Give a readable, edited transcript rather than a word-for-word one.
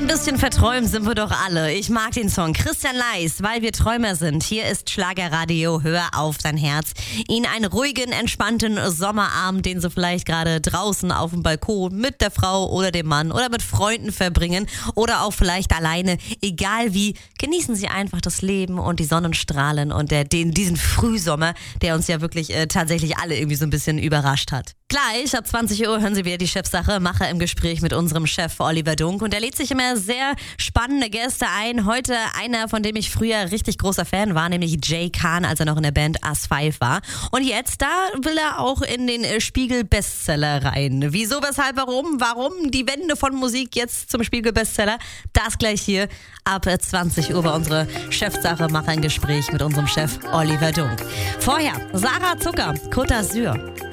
Ein bisschen verträumt sind wir doch alle. Ich mag den Song. Christian Leis, weil wir Träumer sind. Hier ist Schlagerradio, hör auf dein Herz. Ihnen einen ruhigen, entspannten Sommerabend, den Sie vielleicht gerade draußen auf dem Balkon mit der Frau oder dem Mann oder mit Freunden verbringen oder auch vielleicht alleine. Egal wie, genießen Sie einfach das Leben und die Sonnenstrahlen und diesen Frühsommer, der uns ja wirklich tatsächlich alle irgendwie so ein bisschen überrascht hat. Gleich ab 20 Uhr hören Sie wieder die Chefsache, Macher im Gespräch mit unserem Chef Oliver Dunk. Und er lädt sich immer sehr spannende Gäste ein. Heute einer, von dem ich früher richtig großer Fan war, nämlich Jay Khan, als er noch in der Band As 5 war. Und jetzt, da will er auch in den Spiegel-Bestseller rein. Wieso, weshalb, warum? Warum die Wende von Musik jetzt zum Spiegel-Bestseller? Das gleich hier ab 20 Uhr bei unserer Chefsache, Macher im Gespräch mit unserem Chef Oliver Dunk. Vorher Sarah Zucker, Côte d'Azur.